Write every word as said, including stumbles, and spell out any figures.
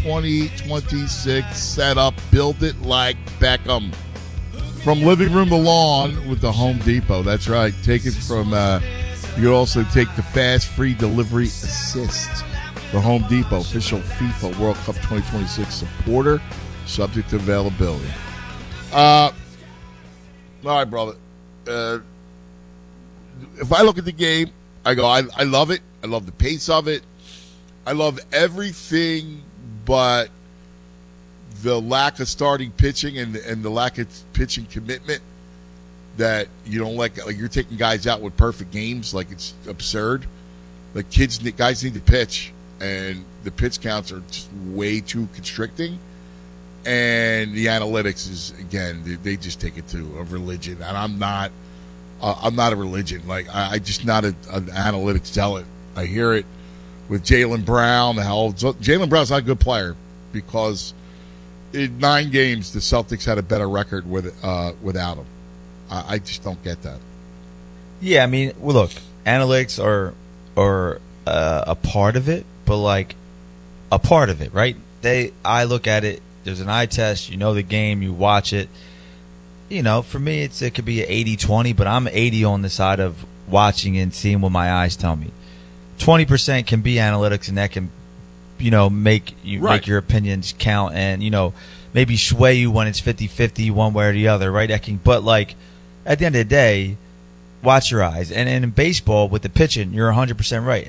twenty twenty-six setup. Build it like Beckham. From living room to lawn with the Home Depot. That's right. Take it from, uh, you can also take the fast free delivery assist. The Home Depot, official FIFA World Cup twenty twenty-six supporter, subject to availability. Uh, all right, brother. Uh, if I look at the game, I go, I, I love it. I love the pace of it. I love everything but the lack of starting pitching and and the lack of pitching commitment that you don't like. Like you're taking guys out with perfect games, like it's absurd. Like kids, guys need to pitch, and the pitch counts are just way too constricting. And the analytics is again, they, they just take it to a religion, and I'm not. Uh, I'm not a religion. Like I, I just not a, an analytics zealot. I hear it with Jaylen Brown. How Jaylen Brown's not a good player because in nine games the Celtics had a better record with uh, without him. I, I just don't get that. Yeah, I mean, well, look, analytics are are uh, a part of it, but like a part of it, right? They, I look at it. There's an eye test. You know the game. You watch it. You know, for me, it's it could be an eighty twenty, but I'm eighty on the side of watching and seeing what my eyes tell me. twenty percent can be analytics, and that can, you know, make you right. make your opinions count, and you know, maybe sway you when it's fifty-fifty one way or the other, right? That can, but like at the end of the day, watch your eyes. And, and in baseball with the pitching, you're one hundred percent right.